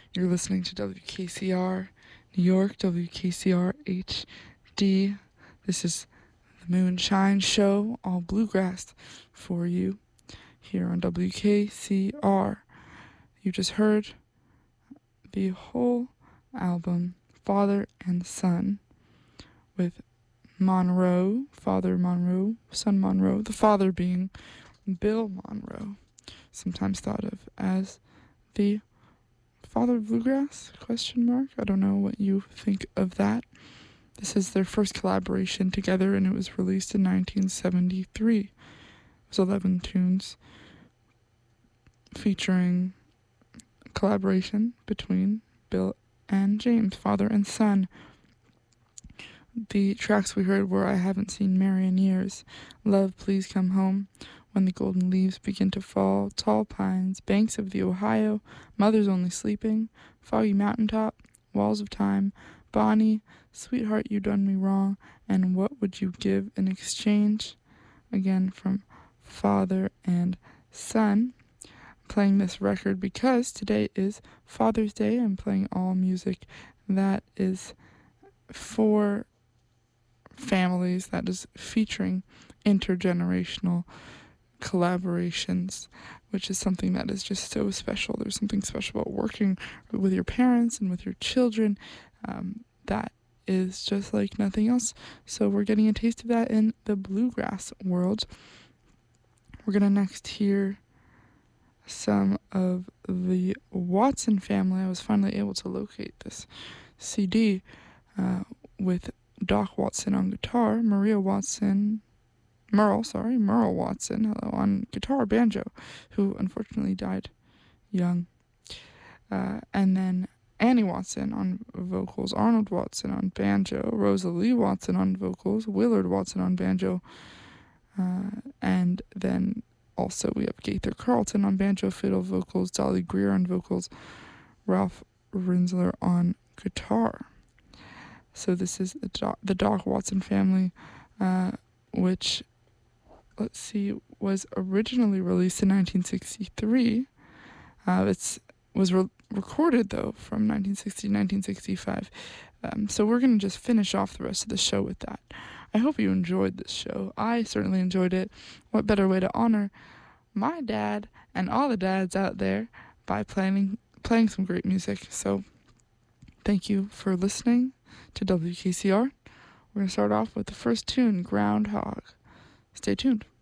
You're listening to WKCR New York, WKCR HD. This is the Moonshine Show, all bluegrass for you here on WKCR. You just heard the whole album, Father and Son, with Monroe, Father Monroe, Son Monroe, the father being Bill Monroe, sometimes thought of as the father of bluegrass, ? I don't know what you think of that. This is their first collaboration together, and it was released in 1973. It was 11 tunes featuring collaboration between Bill and James, father and son. The tracks we heard were I Haven't Seen Mary in Years, Love Please Come Home, When the Golden Leaves Begin to Fall, Tall Pines, Banks of the Ohio, Mother's Only Sleeping, Foggy Mountaintop, Walls of Time, Bonnie, Sweetheart You Done Me Wrong, and What Would You Give in Exchange? Again from Father and Son. I'm playing this record because today is Father's Day. I'm playing all music that is for families, that is featuring intergenerational collaborations, which is something that is just so special. There's something special about working with your parents and with your children that is just like nothing else. So we're getting a taste of that in the bluegrass world. We're going to next hear some of the Watson family. I was finally able to locate this CD with Doc Watson on guitar, Merle Watson, on guitar, banjo, who unfortunately died young. And then Annie Watson on vocals, Arnold Watson on banjo, Rosalie Watson on vocals, Willard Watson on banjo, and then also we have Gaither Carlton on banjo, fiddle, vocals, Dolly Greer on vocals, Ralph Rinsler on guitar. So this is the Doc Watson family, which, was originally released in 1963. It was recorded, though, from 1960 to 1965. So we're going to just finish off the rest of the show with that. I hope you enjoyed this show. I certainly enjoyed it. What better way to honor my dad and all the dads out there by playing some great music. So thank you for listening to WKCR. We're going to start off with the first tune, Groundhog. Stay tuned.